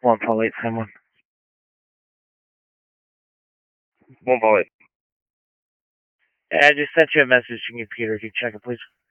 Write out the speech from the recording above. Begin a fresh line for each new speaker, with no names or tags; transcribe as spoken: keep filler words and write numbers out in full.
One call eight someone. One call eight. I just sent you a message to your computer. Can you check it, please?